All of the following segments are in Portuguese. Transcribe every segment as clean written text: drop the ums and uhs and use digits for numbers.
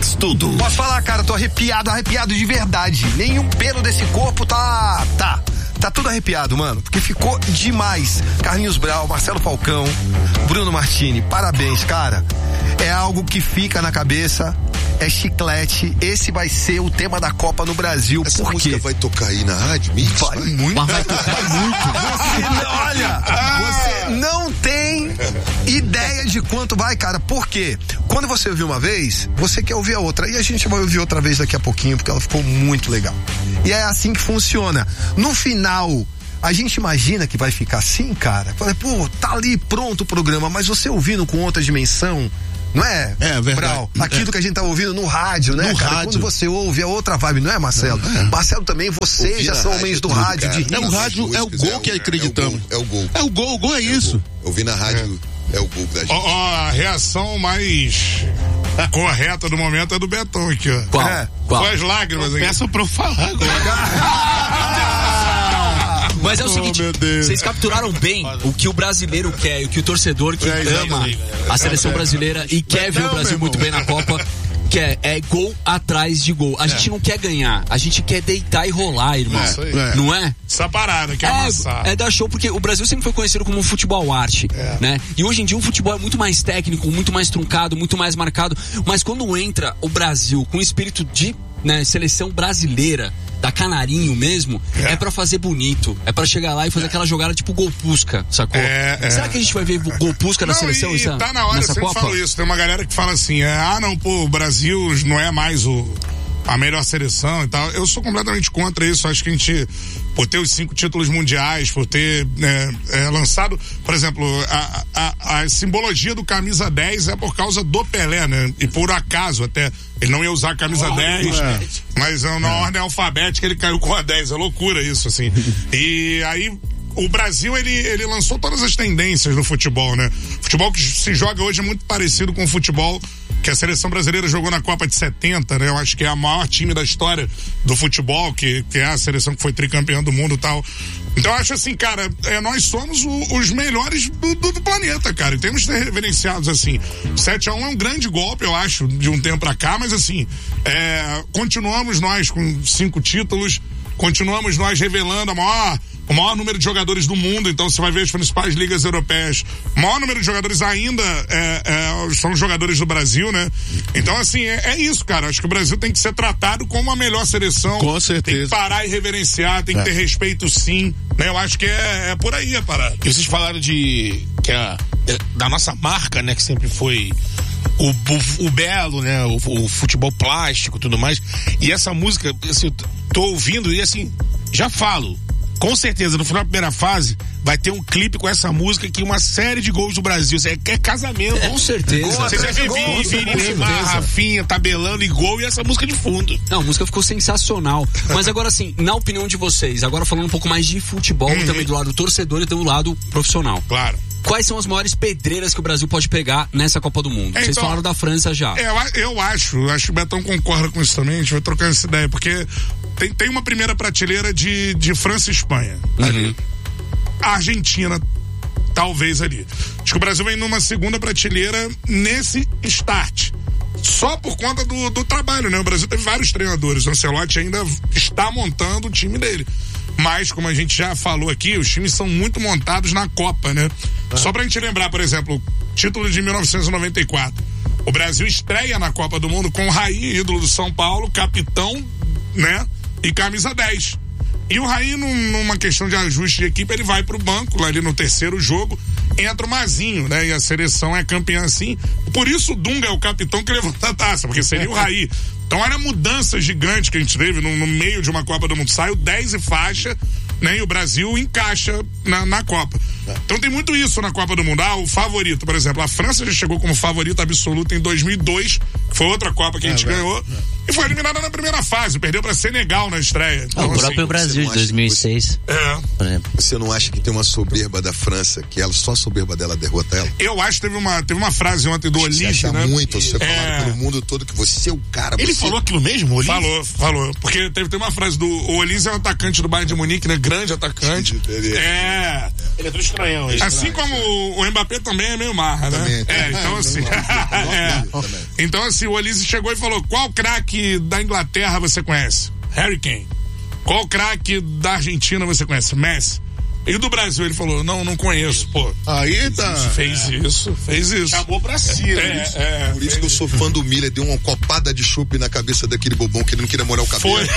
Mix Tudo. Posso falar, cara, tô arrepiado de verdade. Nenhum pelo desse corpo tá tudo arrepiado, mano, porque ficou demais. Carlinhos Brau, Marcelo Falcão, Bruno Martini, parabéns, cara. É algo que fica na cabeça, é chiclete. Esse vai ser o tema da Copa no Brasil. Essa Por música quê? vai tocar aí na rádio? Mix? Vai muito. Vai tocar muito. Olha, você não tem ideia de quanto vai, cara. Por quê? Quando você ouviu uma vez, você quer ouvir a outra. E a gente vai ouvir outra vez daqui a pouquinho, porque ela ficou muito legal. E é assim que funciona. No final, a gente imagina que vai ficar assim, cara. Fala, pô, tá ali pronto o programa, mas você ouvindo com outra dimensão, não é? É verdade. Brau, aquilo que a gente tá ouvindo no rádio, né, cara? Rádio. Quando você ouve é outra vibe, não é, Marcelo? Marcelo também, vocês Ouvir já na são rádio homens é do tudo, rádio, cara. de É o rir. rádio, é o gol que acreditamos. É o gol. O gol é isso. Eu vi na rádio, é o gol da gente. A reação mais correta do momento é do Betão aqui, ó. Qual? Foi as lágrimas aqui. Peço pra eu falar agora. Mas é o seguinte, vocês capturaram bem o que o brasileiro quer, o que o torcedor que ama a seleção brasileira e quer ver o Brasil muito bem na Copa, quer, é gol atrás de gol. A gente não quer ganhar, a gente quer deitar e rolar, irmão. Não é? Essa parada, quer amassar. É dar show, porque o Brasil sempre foi conhecido como um futebol arte, né? E hoje em dia o futebol é muito mais técnico, muito mais truncado, muito mais marcado, mas quando entra o Brasil com o espírito de, né, seleção brasileira, da Canarinho mesmo, é pra fazer bonito, é pra chegar lá e fazer aquela jogada tipo gol pusca, sacou? Será que a gente vai ver gol pusca na seleção? E tá na hora, eu sempre falo isso, tem uma galera que fala assim, o Brasil não é mais a melhor seleção e tal. Eu sou completamente contra isso. Acho que a gente, por ter os 5 títulos mundiais, por ter lançado, por exemplo, a simbologia do camisa 10 é por causa do Pelé, né? E por acaso até, ele não ia usar a camisa 10, mas na ordem alfabética ele caiu com a 10. É loucura isso, assim. E aí o Brasil, ele lançou todas as tendências no futebol, né? Futebol que se joga hoje é muito parecido com o futebol que a seleção brasileira jogou na Copa de 70, né? Eu acho que é a maior time da história do futebol, que é a seleção que foi tricampeã do mundo e tal. Então eu acho assim, cara, nós somos os melhores do planeta, cara, e temos que ser reverenciados assim. 7-1 é um grande golpe, eu acho, de um tempo pra cá, mas assim, continuamos nós com 5 títulos, continuamos nós revelando o maior número de jogadores do mundo. Então você vai ver as principais ligas europeias, o maior número de jogadores ainda são os jogadores do Brasil, né? Então assim, é isso, cara, acho que o Brasil tem que ser tratado como a melhor seleção. Com certeza. Tem que parar e reverenciar, tem que ter respeito sim, né? Eu acho que é por aí a parada. E vocês falaram da nossa marca, né, que sempre foi o belo, né, o futebol plástico e tudo mais, e essa música, assim, eu tô ouvindo e assim, já falo, com certeza, no final da primeira fase, vai ter um clipe com essa música que uma série de gols do Brasil. É casamento. Com certeza. Você já viu Neymar, Rafinha, tabelando e gol e essa música de fundo. Não, a música ficou sensacional. Mas agora assim, na opinião de vocês, agora falando um pouco mais de futebol, também do lado do torcedor e do lado profissional. Claro. Quais são as maiores pedreiras que o Brasil pode pegar nessa Copa do Mundo? Vocês falaram da França já. Eu acho que o Betão concorda com isso também, a gente vai trocando essa ideia, porque tem uma primeira prateleira de França e Espanha. A Argentina, talvez ali. Acho que o Brasil vem numa segunda prateleira nesse start. Só por conta do trabalho, né? O Brasil teve vários treinadores. O Ancelotti ainda está montando o time dele. Mas, como a gente já falou aqui, os times são muito montados na Copa, né? Só pra gente lembrar, por exemplo, título de 1994. O Brasil estreia na Copa do Mundo com o Raí, ídolo do São Paulo, capitão, né? E camisa 10. E o Raí, numa questão de ajuste de equipe, ele vai pro banco, lá ali no terceiro jogo, entra o Mazinho, né? E a seleção é campeã assim. Por isso o Dunga é o capitão que levanta a taça, porque seria o Raí. Então era mudança gigante que a gente teve no meio de uma Copa do Mundo. Saiu 10 e faixa, né? E o Brasil encaixa na Copa. Então tem muito isso na Copa do Mundo. O favorito, por exemplo, a França já chegou como favorita absoluta em 2002, que foi outra Copa que a gente ganhou, e foi eliminada na primeira fase, perdeu pra Senegal na estreia. Então, o próprio Brasil de 2006. Por exemplo. Você não acha que tem uma soberba da França, que só a soberba dela derrota ela? Eu acho que teve uma frase ontem do Olise, né? Muito, você falou pelo mundo todo que você é o cara. Ele falou aquilo mesmo, Olise? Falou. Porque teve uma frase do Olise, é um atacante do Bayern de Munique, né? Grande atacante. Ele é tudo estranhão. Assim como o Mbappé também é meio marra, né? Então assim. Então assim, o Olise chegou e falou: qual craque da Inglaterra você conhece? Harry Kane. Qual craque da Argentina você conhece? Messi. E do Brasil, ele falou: não conheço, pô. Aí tá. Fez isso. Chamou pra si, né? Por isso que eu sou fã do Miller, deu uma copada de chope na cabeça daquele bobão que ele não queria molhar o cabelo. Foi.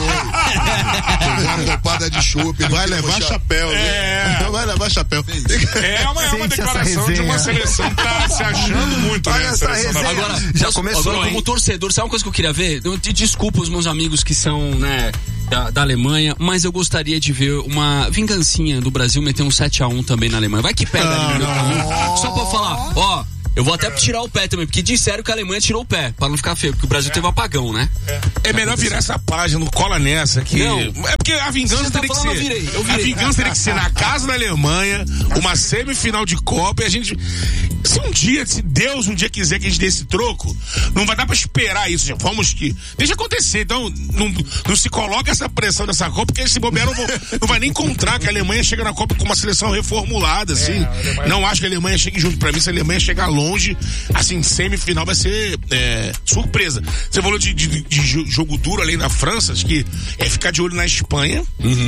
Uma copada de chope. Vai levar chapéu, né? Vai levar chapéu. É uma declaração de uma seleção que tá se achando muito, né? Agora, já começou. Agora, como torcedor, sabe uma coisa que eu queria ver? Desculpa os meus amigos que são, né, da Alemanha, mas eu gostaria de ver uma vingancinha do Brasil meter um 7-1 também na Alemanha. Vai que pega ali no meu caminho. Só pra falar, ó, eu vou até tirar o pé também, porque disseram que a Alemanha tirou o pé, pra não ficar feio, porque o Brasil teve um apagão, né? É melhor virar essa página, não cola nessa que... Não. É porque a vingança teria que ser... Eu virei. A vingança teria que ser na casa da Alemanha, uma semifinal de Copa, e a gente... Se Deus um dia quiser que a gente dê esse troco, não vai dar pra esperar isso. Vamos que... Deixa acontecer, então não se coloca essa pressão dessa Copa, porque esse bobeiro não vai nem encontrar que a Alemanha chega na Copa com uma seleção reformulada, assim. Não acho que a Alemanha chegue junto. Pra mim, se a Alemanha chegar longe, assim, semifinal vai ser surpresa. Você falou de jogo duro além da França, acho que é ficar de olho na Espanha,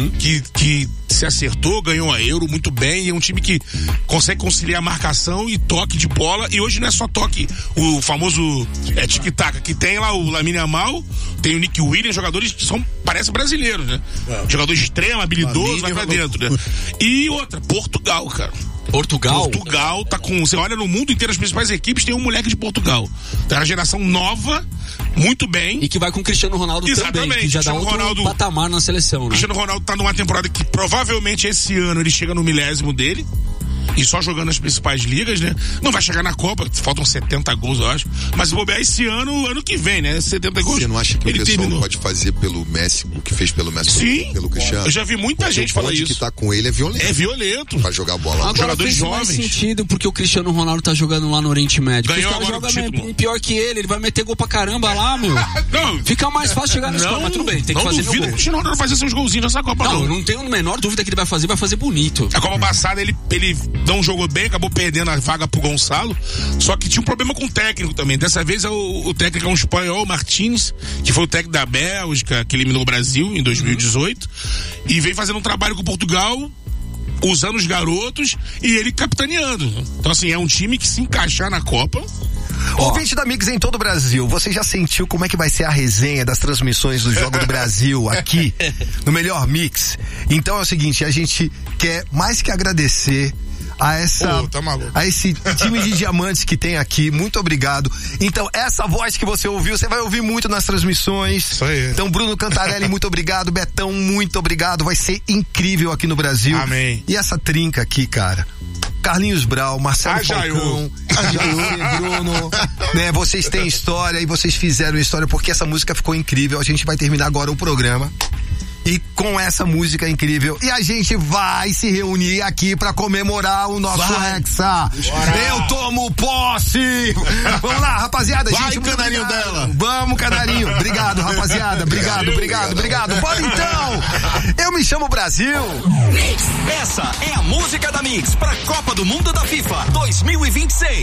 que se acertou, ganhou a Euro muito bem, e é um time que consegue conciliar marcação e toque de bola, e hoje não é só toque, o famoso tic-tac, que tem lá o Lamine Yamal, tem o Nick Williams, jogadores que parecem brasileiros, né? Jogador extremo, habilidoso, vai pra dentro, né? E outra, Portugal, cara. Portugal tá com... Você olha no mundo inteiro, as principais equipes, tem um moleque de Portugal. Tem uma geração nova, muito bem. E que vai com o Cristiano Ronaldo também, que já dá outro patamar na seleção, né? Cristiano Ronaldo tá numa temporada que provavelmente esse ano ele chega no 1000º dele. E só jogando nas principais ligas, né? Não vai chegar na Copa, faltam 70 gols, eu acho. Mas vou ver esse ano que vem, né? 70 gols. Você não acha que ele o pessoal terminou. Pode fazer pelo Messi, o que fez pelo Messi? Sim, pelo Cristiano? Eu já vi muita gente falar isso. O que tá com ele é violento. É violento. Pra jogar bola. Agora jogadores fez jovens. mais sentido porque o Cristiano Ronaldo tá jogando lá no Oriente Médio. Ganhou agora o título. Pior que ele vai meter gol pra caramba lá, meu. Não. Fica mais fácil chegar nesse Copa, mas tudo bem, tem que fazer meu gol. O Cristiano Ronaldo vai fazer seus golzinhos nessa Copa, não. Eu não tenho a menor dúvida que ele vai fazer bonito. A Copa passada ele não jogou bem, acabou perdendo a vaga pro Gonçalo, só que tinha um problema com o técnico também. Dessa vez o técnico é um espanhol, Martínez, que foi o técnico da Bélgica, que eliminou o Brasil em 2018, e veio fazendo um trabalho com Portugal, usando os garotos e ele capitaneando. Então assim, é um time que se encaixar na Copa. Ouvinte da Mix em todo o Brasil, você já sentiu como é que vai ser a resenha das transmissões do Jogo do Brasil aqui no Melhor Mix? Então é o seguinte, a gente quer mais que agradecer a esse time de diamantes que tem aqui. Muito obrigado. Então, essa voz que você ouviu, você vai ouvir muito nas transmissões. Isso aí. Então, Bruno Cantarelli, muito obrigado. Betão, muito obrigado. Vai ser incrível aqui no Brasil. Amém. E essa trinca aqui, cara. Carlinhos Brau, Marcelo Falcão, Bruno, né? Vocês têm história e vocês fizeram história porque essa música ficou incrível. A gente vai terminar agora o programa e com essa música incrível. E a gente vai se reunir aqui pra comemorar o nosso Hexa. Eu tomo posse! Vamos lá, rapaziada. Vai, gente, canarinho dela. Vamos, canarinho. Obrigado, rapaziada. Obrigado. Bora então! Eu me chamo Brasil. Essa é a música da Mix pra Copa do Mundo da FIFA 2026.